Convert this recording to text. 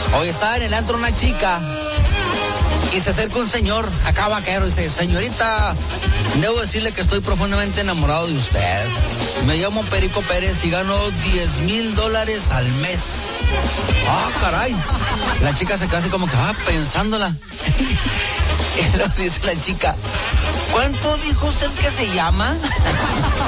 Hoy estaba en el antro una chica y se acerca un señor, acá vaquero, y dice: señorita, debo decirle que estoy profundamente enamorado de usted. Me llamo Perico Pérez y gano $10,000 al mes. Ah, caray. La chica se queda así como que, pensándola. Y luego dice la chica: ¿cuánto dijo usted que se llama?